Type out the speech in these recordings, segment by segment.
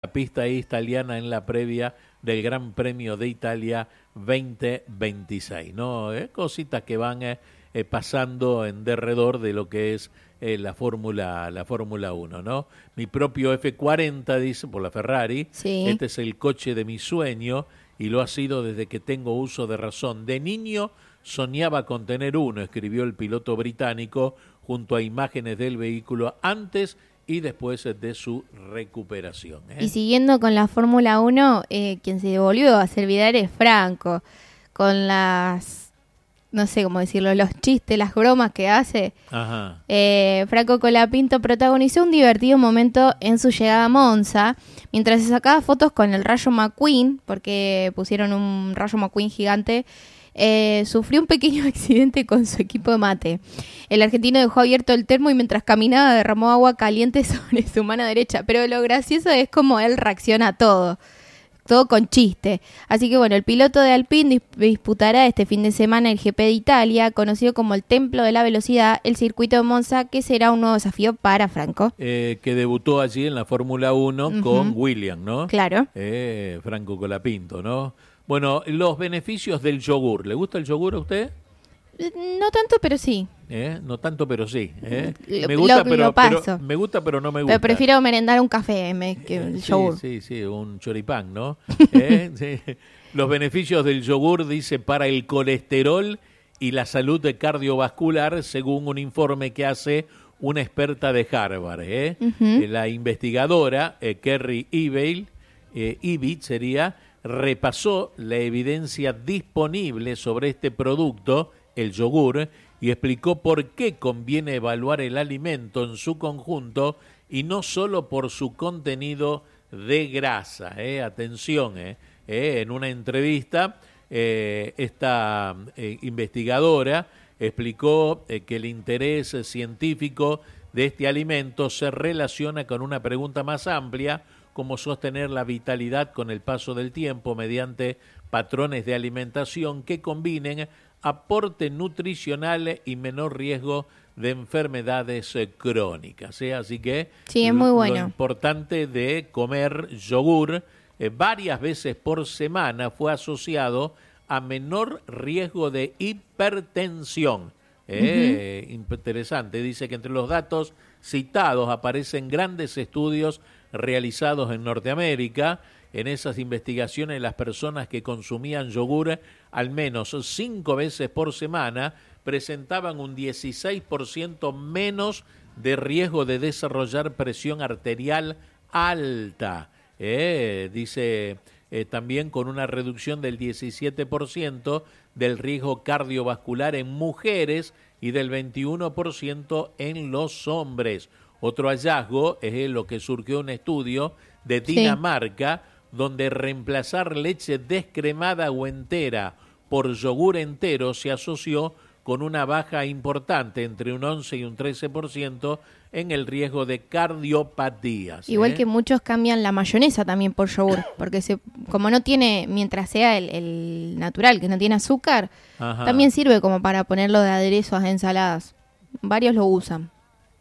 pista italiana en la previa del Gran Premio de Italia 2026, ¿no? Cositas que van pasando en derredor de lo que es la Fórmula 1, ¿no? Mi propio F40, dice, por la Ferrari, Sí. este es el coche de mi sueño y lo ha sido desde que tengo uso de razón. De niño soñaba con tener uno, escribió el piloto británico junto a imágenes del vehículo antes y después de su recuperación. Y siguiendo con la Fórmula 1, quien se volvió a servidar es Franco, con las, no sé cómo decirlo, los chistes, las bromas que hace. Ajá. Franco Colapinto protagonizó un divertido momento en su llegada a Monza, mientras se sacaba fotos con el Rayo McQueen, porque pusieron un Rayo McQueen gigante. Sufrió un pequeño accidente con su equipo de mate. El argentino dejó abierto el termo y mientras caminaba derramó agua caliente sobre su mano derecha. Pero lo gracioso es cómo él reacciona a todo con chiste. Así que bueno, el piloto de Alpine disputará este fin de semana el GP de Italia, conocido como el Templo de la Velocidad, el circuito de Monza, que será un nuevo desafío para Franco. Que debutó allí en la Fórmula 1 con William, ¿no? Claro. Franco Colapinto, ¿no? Bueno, los beneficios del yogur. ¿Le gusta el yogur a usted? No tanto, pero sí. No tanto, pero sí. Me gusta, pero me gusta, pero no me gusta. Pero prefiero merendar un café que el yogur. Sí, un choripán, ¿no? Sí. Los beneficios del yogur, dice, para el colesterol y la salud cardiovascular, según un informe que hace una experta de Harvard. La investigadora, Kerry Ibit sería, repasó la evidencia disponible sobre este producto, el yogur, y explicó por qué conviene evaluar el alimento en su conjunto y no solo por su contenido de grasa. Atención, en una entrevista esta investigadora explicó que el interés científico de este alimento se relaciona con una pregunta más amplia, como sostener la vitalidad con el paso del tiempo mediante patrones de alimentación que combinen aporte nutricional y menor riesgo de enfermedades crónicas. Así que sí, es muy bueno. Lo importante de comer yogur varias veces por semana fue asociado a menor riesgo de hipertensión. Interesante, dice que entre los datos citados aparecen grandes estudios realizados en Norteamérica. En esas investigaciones, las personas que consumían yogur al menos 5 veces por semana presentaban un 16% menos de riesgo de desarrollar presión arterial alta. Dice también con una reducción del 17% del riesgo cardiovascular en mujeres y del 21% en los hombres. Otro hallazgo es lo que surgió un estudio de Dinamarca, donde reemplazar leche descremada o entera por yogur entero se asoció con una baja importante, entre un 11 y un 13%, en el riesgo de cardiopatías. Igual que muchos cambian la mayonesa también por yogur, porque como no tiene, mientras sea el natural, que no tiene azúcar, también sirve como para ponerlo de aderezo a ensaladas. Varios lo usan.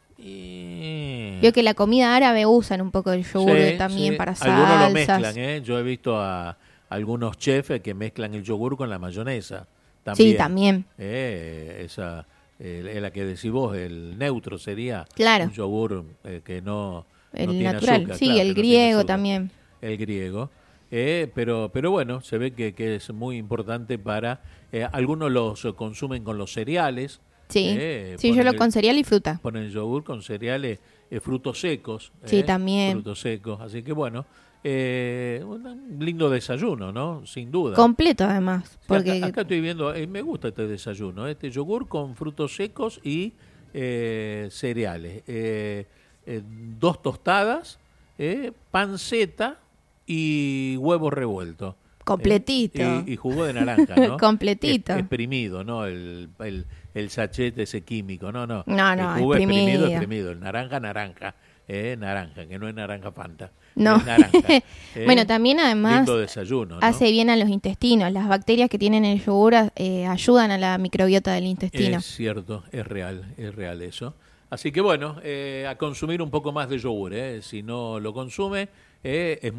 Veo que la comida árabe usan un poco el yogur también para salsas. Algunos lo mezclan, Yo he visto a algunos chefs que mezclan el yogur con la mayonesa. También. Sí, también. Esa es la que decís vos, el neutro sería un yogur que no tiene natural. azúcar. Sí, claro, el griego también. El griego. Pero bueno, se ve que es muy importante para... algunos los consumen con los cereales. Sí, yo lo con cereal y fruta. Ponen yogur con cereales, frutos secos. Sí, también. Frutos secos, así que bueno, un lindo desayuno, ¿no? Sin duda. Completo además. Porque acá estoy viendo, me gusta este desayuno, este yogur con frutos secos y cereales. 2 tostadas, panceta y huevos revueltos. Completito. Y jugo de naranja, ¿no? Completito. Exprimido, ¿no? El sachet ese químico, no. No, el jugo exprimido. exprimido. El naranja, que no es naranja Fanta. No. Es naranja. Bueno, también además lindo desayuno, ¿no? hace bien a los intestinos. Las bacterias que tienen el yogur ayudan a la microbiota del intestino. Es cierto, es real eso. Así que bueno, a consumir un poco más de yogur, si no lo consume, es